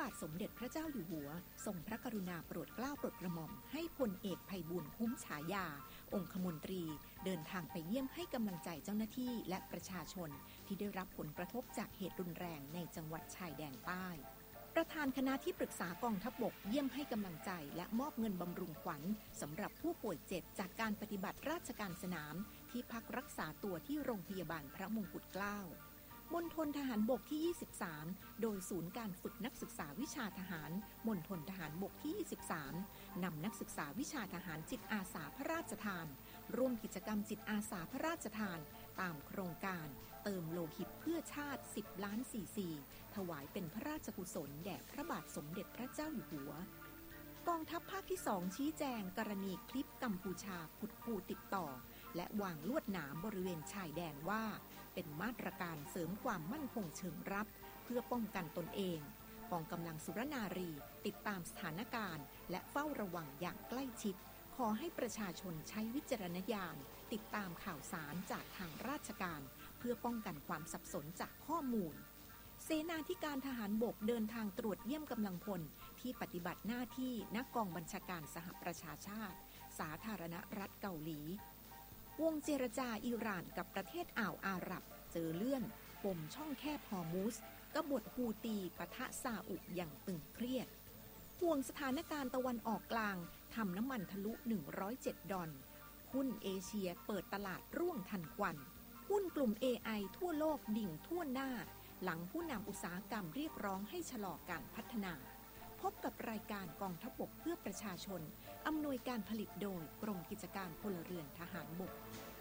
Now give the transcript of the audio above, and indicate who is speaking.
Speaker 1: บาทสมเด็จพระเจ้าอยู่หัวทรงพระกรุณาโปรดเกล้าโปรดกระหม่อมให้พลเอกไพบูลย์คุ้มฉายาองคมนตรีเดินทางไปเยี่ยมให้กำลังใจเจ้าหน้าที่และประชาชนที่ได้รับผลกระทบจากเหตุรุนแรงในจังหวัดชายแดนใต้ประธานคณะที่ปรึกษากองทัพบกเยี่ยมให้กำลังใจและมอบเงินบำรุงขวัญสำหรับผู้ป่วยเจ็บจากการปฏิบัติราชการสนามที่พักรักษาตัวที่โรงพยาบาลพระมงกุฎเกล้ามณฑลทหารบกที่ 23 โดยศูนย์การฝึกนักศึกษาวิชาทหารมณฑลทหารบกที่ 23 นำนักศึกษาวิชาทหารจิตอาสาพระราชทานร่วมกิจกรรมจิตอาสาพระราชทานตามโครงการเติมโลหิตเพื่อชาติ10 ล้านซีซีถวายเป็นพระราชกุศลแด่พระบาทสมเด็จพระเจ้าอยู่หัวกองทัพภาคที่ 2 ชี้แจงกรณีคลิปกัมพูชาผุดคูติดต่อและวางลวดหนามบริเวณชายแดนว่าเป็นมาตรการเสริมความมั่นคงเชิงรับเพื่อป้องกันตนเองกองกำลังสุรนารีติดตามสถานการณ์และเฝ้าระวังอย่างใกล้ชิดขอให้ประชาชนใช้วิจารณญาณติดตามข่าวสารจากทางราชการเพื่อป้องกันความสับสนจากข้อมูลเสนาธิการทหารบกเดินทางตรวจเยี่ยมกำลังพลที่ปฏิบัติหน้าที่ณกองบัญชาการสหประชาชาติสาธารณรัฐเกาหลีวงเจรจาอิหร่านกับประเทศอ่าวอาหรับเจอเลื่อนปมช่องแคบฮอร์มุซกบฏฮูตีปะทะซาอุอย่างตึงเครียดห่วงสถานการณ์ตะวันออกกลางทำน้ำมันทะลุ$107หุ้นเอเชียเปิดตลาดร่วงทันควันหุ้นกลุ่ม AI ทั่วโลกดิ่งท่วหน้าหลังผู้นำอุตสาหกรรมเรียกร้องให้ชะลอการพัฒนาพบกับรายการกองทัพบกเพื่อประชาชนอำนวยการผลิตโดยกรมกิจการพลเรือนทหารบก